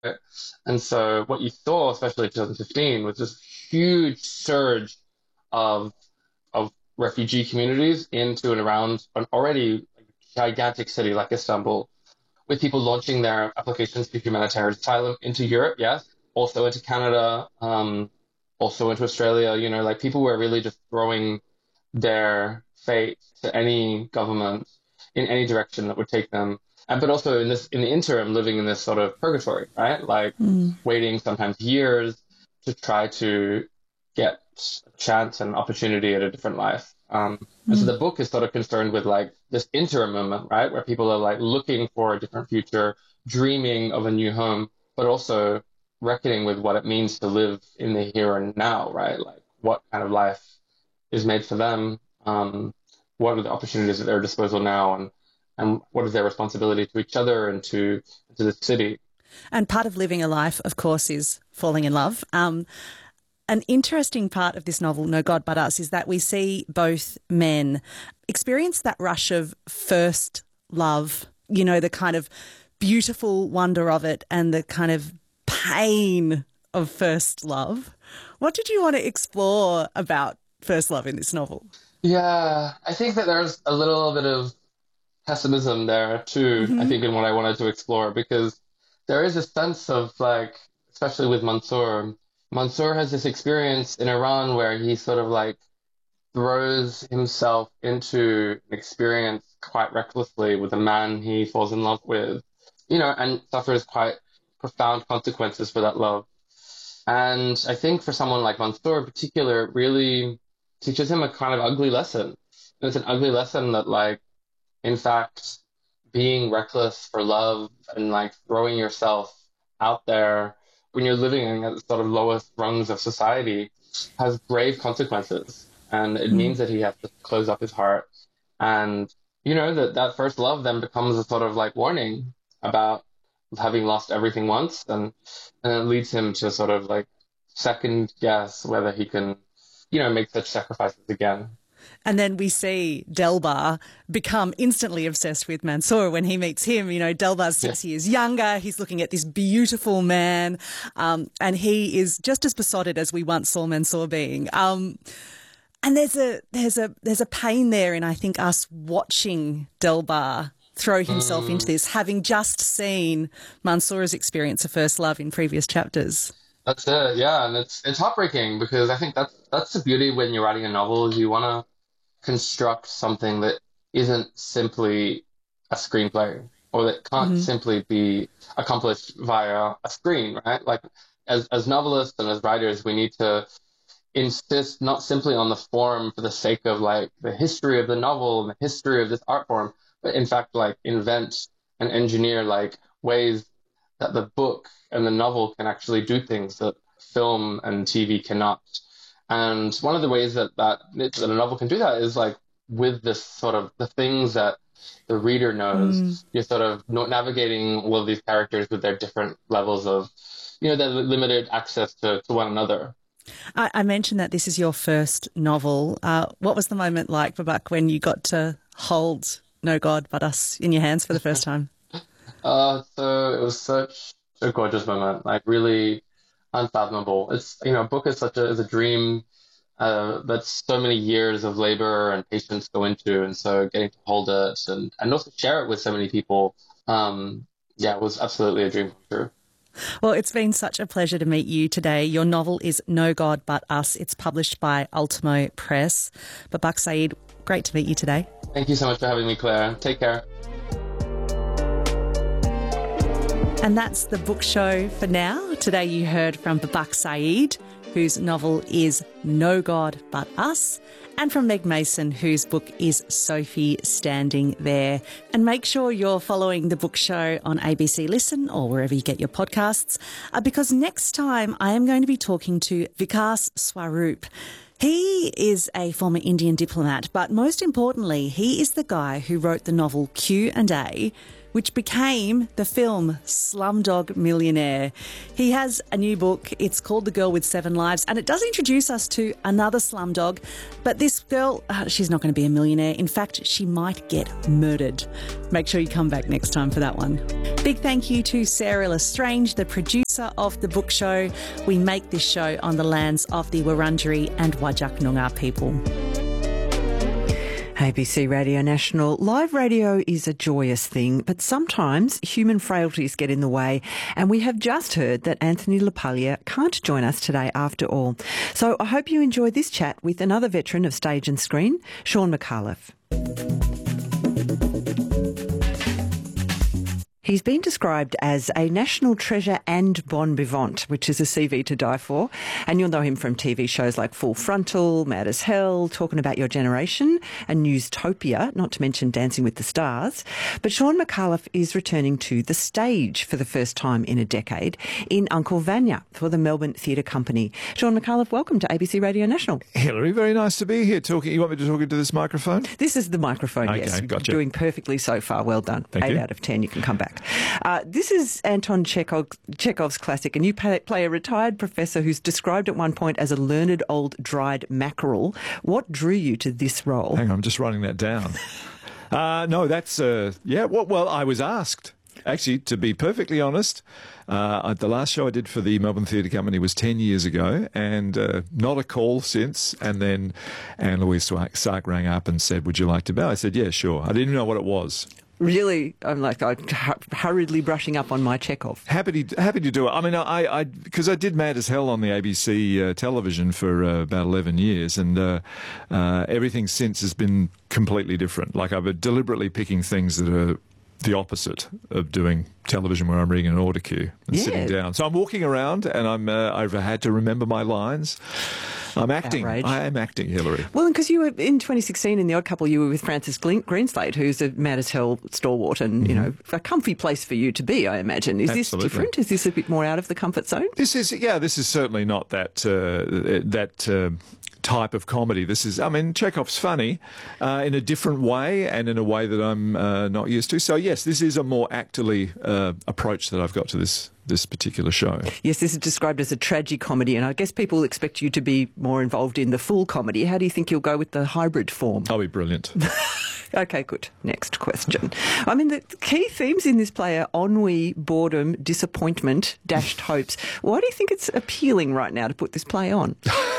And so what you saw, especially in 2015, was this huge surge of refugee communities into and around an already gigantic city like Istanbul, with people launching their applications for humanitarian asylum into Europe, yes, also into Canada, also into Australia. Like people were really just throwing their fate to any government in any direction that would take them. But also in the interim, living in this sort of purgatory, right? Like waiting sometimes years to try to get a chance and opportunity at a different life. And so the book is sort of concerned with like this interim moment, right? Where people are like looking for a different future, dreaming of a new home, but also reckoning with what it means to live in the here and now, right? Like what kind of life is made for them? What are the opportunities at their disposal now? And what is their responsibility to each other and to the city? And part of living a life, of course, is falling in love. An interesting part of this novel, No God But Us, is that we see both men experience that rush of first love, the kind of beautiful wonder of it and the kind of pain of first love. What did you want to explore about first love in this novel? Yeah, I think that there's a little bit of pessimism there too, I think, in what I wanted to explore, because there is a sense of like, especially with Mansour has this experience in Iran where he sort of like throws himself into an experience quite recklessly with a man he falls in love with, and suffers quite profound consequences for that love. And I think for someone like Mansour in particular, it really teaches him a kind of ugly lesson. And it's an ugly lesson that like, in fact, being reckless for love and like throwing yourself out there when you're living at the sort of lowest rungs of society has grave consequences. And it means that he has to close up his heart. And, that first love then becomes a sort of like warning about having lost everything once. And it leads him to sort of like second guess whether he can, make such sacrifices again. And then we see Delbar become instantly obsessed with Mansour when he meets him. Delbar's 6 years younger. He's looking at this beautiful man, and he is just as besotted as we once saw Mansour being. And there's a pain there in, I think, us watching Delbar throw himself into this, having just seen Mansour's experience of first love in previous chapters. That's it, yeah, and it's heartbreaking because I think that's the beauty when you're writing a novel is you want to construct something that isn't simply a screenplay or that can't simply be accomplished via a screen, right? Like as novelists and as writers, we need to insist not simply on the form for the sake of like the history of the novel and the history of this art form, but in fact like invent and engineer like ways that the book and the novel can actually do things that film and TV cannot. And one of the ways that a novel can do that is like with this sort of the things that the reader knows. You're sort of navigating all of these characters with their different levels of, their limited access to one another. I mentioned that this is your first novel. What was the moment like, Babak, when you got to hold No God But Us in your hands for the first time? So it was such a gorgeous moment, like really unfathomable. It's, a book is is a dream that so many years of labor and patience go into. And so getting to hold it and also share it with so many people, it was absolutely a dream come true. Well, it's been such a pleasure to meet you today. Your novel is No God But Us. It's published by Ultimo Press. Babak Saeed, great to meet you today. Thank you so much for having me, Claire. Take care. And that's the book show for now. Today you heard from Babak Saeed, whose novel is No God But Us, and from Meg Mason, whose book is Sophie Standing There. And make sure you're following the book show on ABC Listen or wherever you get your podcasts, because next time I am going to be talking to Vikas Swaroop. He is a former Indian diplomat, but most importantly, he is the guy who wrote the novel Q&A, which became the film Slumdog Millionaire. He has a new book. It's called The Girl with Seven Lives, and it does introduce us to another slumdog. But this girl, she's not going to be a millionaire. In fact, she might get murdered. Make sure you come back next time for that one. Big thank you to Sarah Lestrange, the producer of the book show. We make this show on the lands of the Wurundjeri and Whadjuk Noongar people. ABC Radio National. Live radio is a joyous thing, but sometimes human frailties get in the way, and we have just heard that Anthony LaPaglia can't join us today after all. So I hope you enjoyed this chat with another veteran of stage and screen, Shaun Micallef. He's been described as a national treasure and bon vivant, which is a CV to die for. And you'll know him from TV shows like Full Frontal, Mad as Hell, Talking About Your Generation, and Newstopia, not to mention Dancing with the Stars. But Shaun Micallef is returning to the stage for the first time in a decade in Uncle Vanya for the Melbourne Theatre Company. Shaun Micallef, welcome to ABC Radio National. Hilary, very nice to be here talking. You want me to talk into this microphone? This is the microphone, okay, yes. Gotcha. Doing perfectly so far. Well done. Thank 8 you. out of 10. You can come back. This is Anton Chekhov's classic, and you play a retired professor who's described at one point as a learned old dried mackerel. What drew you to this role? Hang on, I'm just writing that down. No, that's, well, I was asked. Actually, to be perfectly honest, the last show I did for the Melbourne Theatre Company was 10 years ago, and not a call since. And then Anne-Louise Sark rang up and said, "Would you like to bow?" I said, "Yeah, sure." I didn't even know what it was. Really, I'm hurriedly brushing up on my Chekhov. Happy to do it. I mean, because I did Mad as Hell on the ABC television for about 11 years, and everything since has been completely different. Like, I've been deliberately picking things that are the opposite of doing television, where I'm reading an order queue and sitting down. So I'm walking around, and I've had to remember my lines. I'm acting. Outrage. I am acting, Hilary. Well, because you were in 2016 in The Odd Couple, you were with Francis Greenslade, who's a Mad as Hell stalwart, and you know, a comfy place for you to be, I imagine. Is Absolutely. this different? Is this a bit more out of the comfort zone? This is certainly not that type of comedy. This is, I mean, Chekhov's funny in a different way, and in a way that I'm not used to. So yes, this is a more actorly approach that I've got to this particular show. Yes, this is described as a tragicomedy, and I guess people expect you to be more involved in the full comedy. How do you think you'll go with the hybrid form? I'll be brilliant. Okay, good. Next question. I mean, the key themes in this play are ennui, boredom, disappointment, dashed hopes. Why do you think it's appealing right now to put this play on?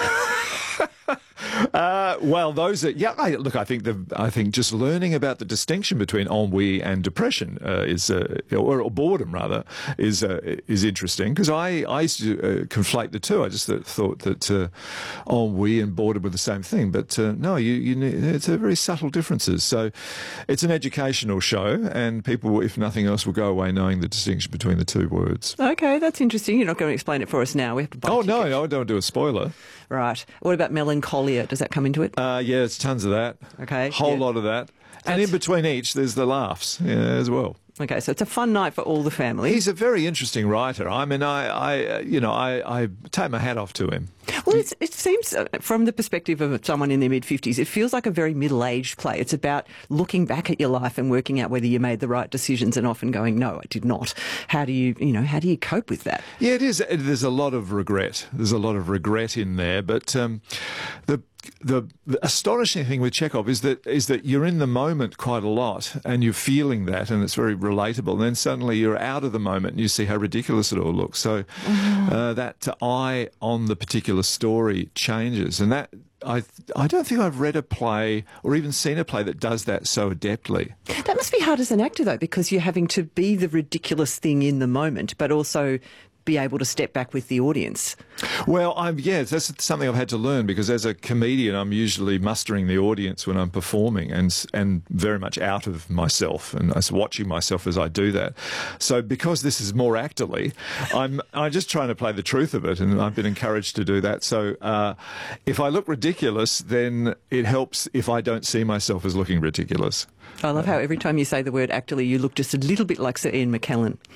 Well, those are I think just learning about the distinction between ennui and depression or boredom rather is interesting, because I used to conflate the two. I just thought that ennui and boredom were the same thing, but no, it's very subtle differences. So it's an educational show, and people, if nothing else, will go away knowing the distinction between the two words. Okay, that's interesting. You're not going to explain it for us now. We have to buy tickets. No, I don't do a spoiler. Right. What about melancholia? Does that come into it? Yeah, it's tons of that. Okay. Whole lot of that. And in between each, there's the laughs as well. Okay, so it's a fun night for all the family. He's a very interesting writer. I mean, I take my hat off to him. Well, it seems, from the perspective of someone in their mid-50s, it feels like a very middle-aged play. It's about looking back at your life and working out whether you made the right decisions, and often going, no, I did not. How do you cope with that? Yeah, it is. There's a lot of regret. There's a lot of regret in there, but the astonishing thing with Chekhov is that you're in the moment quite a lot, and you're feeling that, and it's very relatable. And then suddenly you're out of the moment, and you see how ridiculous it all looks. So that eye on the particular story changes, and that I don't think I've read a play or even seen a play that does that so adeptly. That must be hard as an actor, though, because you're having to be the ridiculous thing in the moment, but also be able to step back with the audience. Well, that's something I've had to learn, because as a comedian, I'm usually mustering the audience when I'm performing, and very much out of myself, and I was watching myself as I do that. So because this is more actorly, I'm just trying to play the truth of it, and I've been encouraged to do that. So if I look ridiculous, then it helps if I don't see myself as looking ridiculous. I love how every time you say the word actorly, you look just a little bit like Sir Ian McKellen.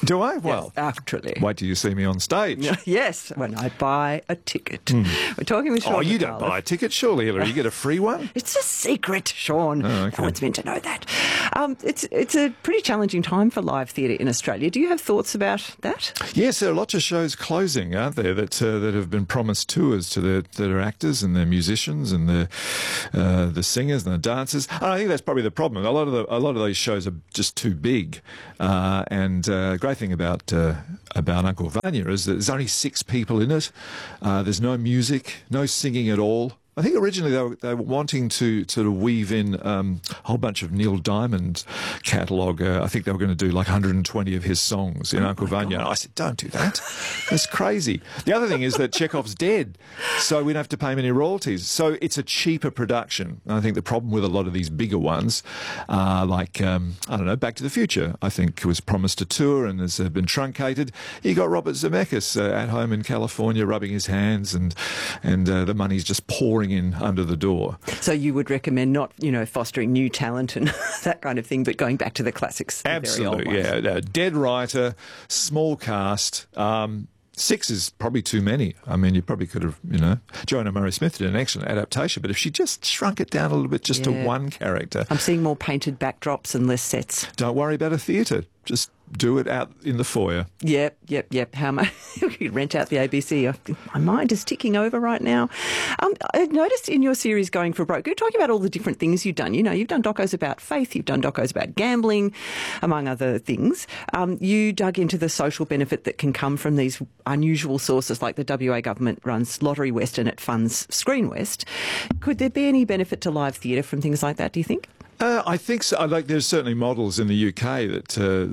Do I? Well, Yes, actually. wait till you see me on stage. Yes, when I buy a ticket. We're talking with Sean. Oh, you don't McAuliffe. buy a ticket, surely, Hillary. You get a free one? It's a secret, Sean. Oh, okay. No one's meant to know that. It's a pretty challenging time for live theatre in Australia. Do you have thoughts about that? Yes, there are lots of shows closing, aren't there, that have been promised tours to their actors and their musicians and the singers and the dancers. And I think that's probably the problem. A lot of those shows are just too big. And the great thing about Uncle Vanya is that there's only 6 people in it. There's no music, no singing at all. I think originally they were wanting to sort of weave in a whole bunch of Neil Diamond catalogue. I think they were going to do like 120 of his songs in Uncle Vanya. And I said, don't do that. That's crazy. The other thing is that Chekhov's dead, so we don't have to pay him any royalties. So it's a cheaper production. And I think the problem with a lot of these bigger ones, like, I don't know, Back to the Future, I think was promised a tour and has been truncated. You got Robert Zemeckis at home in California rubbing his hands and the money's just pouring in under the door. So you would recommend not, fostering new talent and that kind of thing, but going back to the classics. Absolutely, the very old ones. yeah. Dead writer, small cast. 6 is probably too many. I mean, you probably could have, Joanna Murray-Smith did an excellent adaptation, but if she just shrunk it down a little bit just to one character. I'm seeing more painted backdrops and less sets. Don't worry about a theatre. Just do it out in the foyer. Yep. How much? You rent out the ABC. My mind is ticking over right now. I noticed in your series Going for Broke, you're talking about all the different things you've done. You've done docos about faith, you've done docos about gambling, among other things. You dug into the social benefit that can come from these unusual sources like the WA government runs Lottery West and it funds Screen West. Could there be any benefit to live theatre from things like that, do you think? I think so. There's certainly models in the UK that,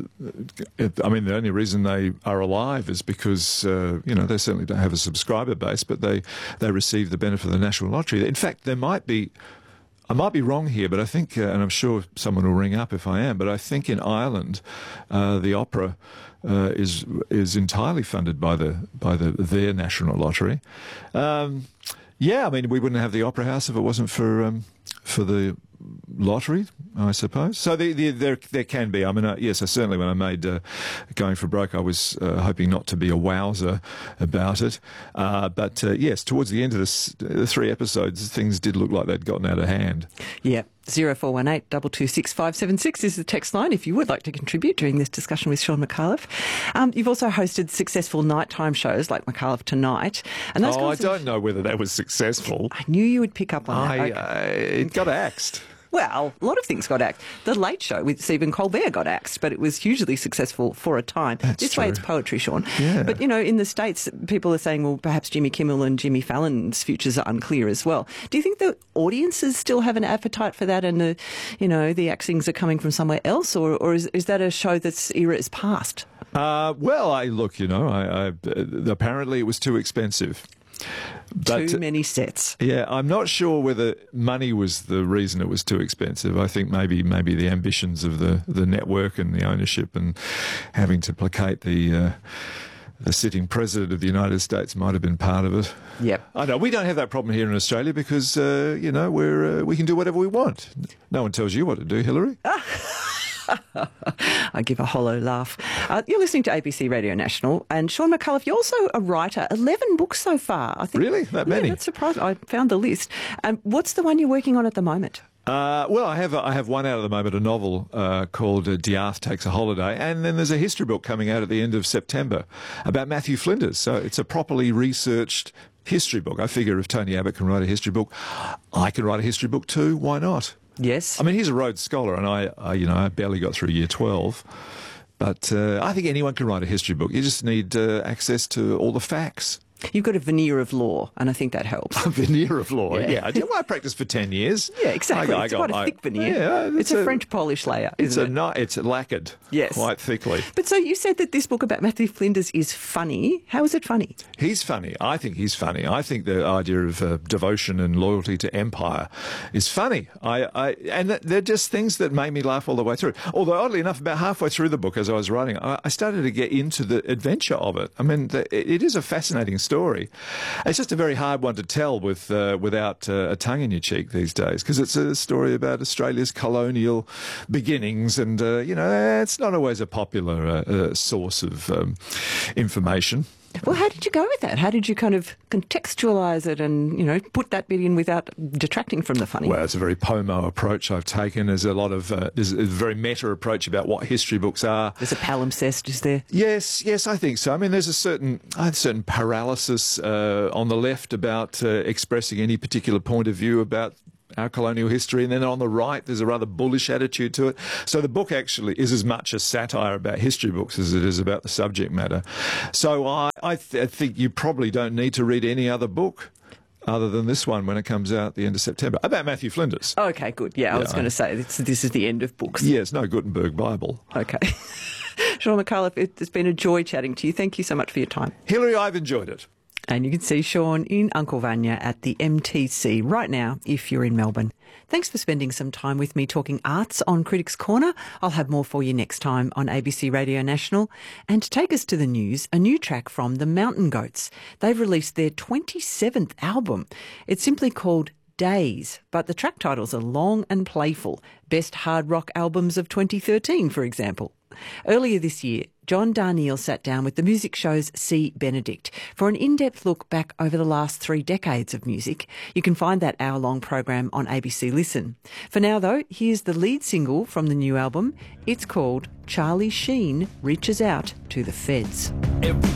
the only reason they are alive is because, they certainly don't have a subscriber base, but they receive the benefit of the National Lottery. In fact, I might be wrong here, but I think, and I'm sure someone will ring up if I am, but I think in Ireland, the opera is entirely funded by their National Lottery. We wouldn't have the Opera House if it wasn't for the lottery, I suppose. So there can be. Yes, certainly when I made Going for Broke, I was hoping not to be a wowser about it. But yes, towards the end of the 3 episodes, things did look like they'd gotten out of hand. Yeah. 0418 226 576 is the text line if you would like to contribute during this discussion with Sean McAuliffe. You've also hosted successful nighttime shows like McAuliffe Tonight. And those I don't know whether that was successful. I knew you would pick up on that. It got axed. Well, a lot of things got axed. The Late Show with Stephen Colbert got axed, but it was hugely successful for a time. This true. way it's poetry, Sean. Yeah. But, in the States, people are saying, well, perhaps Jimmy Kimmel and Jimmy Fallon's futures are unclear as well. Do you think the audiences still have an appetite for that and the axings are coming from somewhere else, or is that a show that's era is past? Apparently it was too expensive. Too many sets. Yeah, I'm not sure whether money was the reason it was too expensive. I think maybe the ambitions of the network and the ownership and having to placate the sitting president of the United States might have been part of it. Yep. I know we don't have that problem here in Australia because we can do whatever we want. No one tells you what to do, Hillary. I give a hollow laugh. You're listening to ABC Radio National, and Sean McAuliffe, you're also a writer. 11 books so far, I think. Really? That many? Yeah, that's surprising. I found the list. What's the one you're working on at the moment? I have one out at the moment, a novel called Diath Takes a Holiday, and then there's a history book coming out at the end of September about Matthew Flinders. So it's a properly researched history book. I figure if Tony Abbott can write a history book, I can write a history book too. Why not? Yes. He's a Rhodes Scholar, and I barely got through Year 12. But I think anyone can write a history book. You just need access to all the facts. You've got a veneer of law, and I think that helps. A veneer of law, yeah. I practiced for 10 years. Yeah, exactly. It's quite a thick veneer. Yeah, it's a French polish layer, isn't it? It's lacquered. Yes. Quite thickly. But so you said that this book about Matthew Flinders is funny. How is it funny? He's funny. I think he's funny. I think the idea of devotion and loyalty to empire is funny. And they're just things that made me laugh all the way through. Although, oddly enough, about halfway through the book, as I was writing, I started to get into the adventure of it. It is a fascinating story. It's just a very hard one to tell without a tongue in your cheek these days, because it's a story about Australia's colonial beginnings, and it's not always a popular source of information. Well, how did you go with that? How did you kind of contextualise it and, put that bit in without detracting from the funny? Well, it's a very Pomo approach I've taken. There's a lot of, there's a very meta approach about what history books are. There's a palimpsest, is there? Yes, I think so. I mean, there's a certain paralysis on the left about expressing any particular point of view about our colonial history, and then on the right there's a rather bullish attitude to it. So the book actually is as much a satire about history books as it is about the subject matter. So I think you probably don't need to read any other book other than this one when it comes out at the end of September, about Matthew Flinders. Okay, good. Yeah, I was going to say this is the end of books. Yes, no Gutenberg Bible. Okay. Sean McAuliffe, it's been a joy chatting to you. Thank you so much for your time. Hilary, I've enjoyed it. And you can see Sean in Uncle Vanya at the MTC right now if you're in Melbourne. Thanks for spending some time with me talking arts on Critics Corner. I'll have more for you next time on ABC Radio National. And to take us to the news, a new track from the Mountain Goats. They've released their 27th album. It's simply called Days, but the track titles are long and playful. Best hard rock albums of 2013, for example. Earlier this year, John Darnielle sat down with the music show's C. Benedict for an in-depth look back over the last 3 decades of music. You can find that hour-long program on ABC Listen. For now, though, here's the lead single from the new album. It's called Charlie Sheen Reaches Out to the Feds. Every